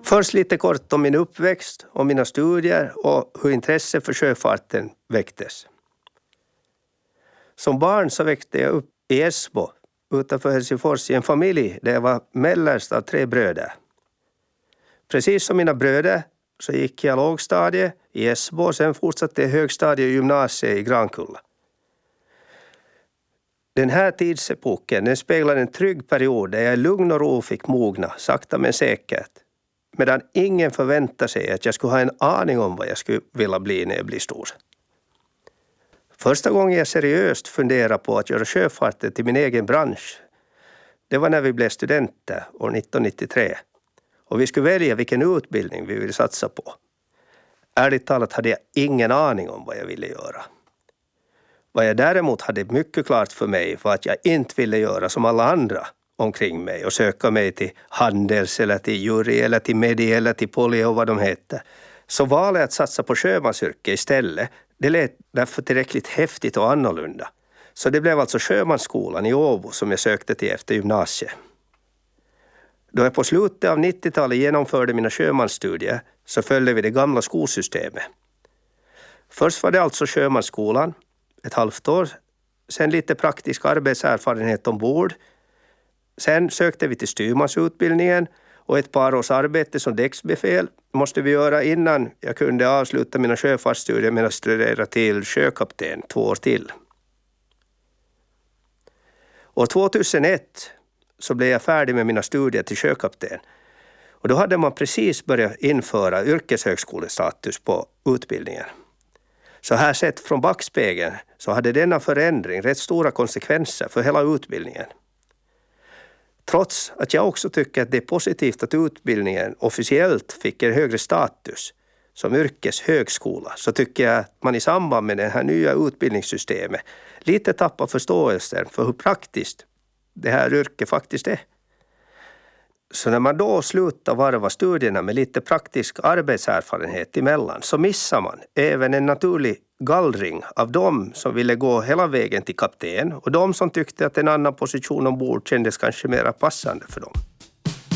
Först lite kort om min uppväxt, om mina studier och hur intresse för sjöfarten väcktes. Som barn så växte jag upp i Esbo utanför Helsingfors i en familj där jag var mellerst av 3 bröder. Precis som mina bröder så gick jag lågstadie i Esbo och sen fortsatte jag högstadie och gymnasiet i Grankulla. Den här tidsepoken den speglar en trygg period där jag i lugn och ro fick mogna, sakta men säkert. Medan ingen förväntar sig att jag skulle ha en aning om vad jag skulle vilja bli när jag blir stor. Första gången jag seriöst funderade på att göra sjöfarten till min egen bransch, det var när vi blev studenter år 1993. Och vi skulle välja vilken utbildning vi ville satsa på. Ärligt talat hade jag ingen aning om vad jag ville göra. Vad jag däremot hade mycket klart för mig var att jag inte ville göra som alla andra omkring mig och söka mig till Handels eller till Jury eller till Medi eller till Poly och vad de hette. Så valet att satsa på sjömansyrke istället, det lät därför tillräckligt häftigt och annorlunda. Så det blev alltså sjömansskolan i Åbo som jag sökte till efter gymnasiet. Då jag på slutet av 90-talet genomförde mina sjömansstudier så följde vi det gamla skolsystemet. Först var det alltså sjömansskolan, ett halvt år. Sen lite praktisk arbetserfarenhet ombord. Sen sökte vi till styrmansutbildningen och ett par års arbete som däcksbefäl måste vi göra innan jag kunde avsluta mina sjöfartsstudier med att studera till sjökapten 2 år till. År 2001 så blev jag färdig med mina studier till sjökapten. Och då hade man precis börjat införa yrkeshögskolestatus på utbildningen. Så här sett från backspegeln så hade denna förändring rätt stora konsekvenser för hela utbildningen. Trots att jag också tycker att det är positivt att utbildningen officiellt fick en högre status som yrkeshögskola så tycker jag att man i samband med det här nya utbildningssystemet lite tappar förståelsen för hur praktiskt det här yrket faktiskt är. Så när man då slutar varva studierna med lite praktisk arbetserfarenhet emellan så missar man även en naturlig gallring av dem som ville gå hela vägen till kapten och de som tyckte att en annan position ombord kändes kanske mer passande för dem.